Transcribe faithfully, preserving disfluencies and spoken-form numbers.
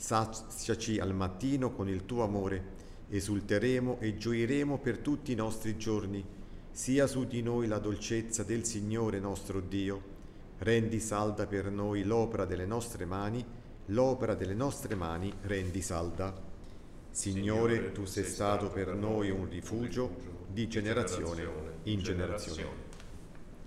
saziaci al mattino con il tuo amore, esulteremo e gioiremo per tutti i nostri giorni. Sia su di noi la dolcezza del Signore nostro Dio. Rendi salda per noi l'opera delle nostre mani, l'opera delle nostre mani rendi salda. Signore, tu sei stato per noi un rifugio di generazione in generazione.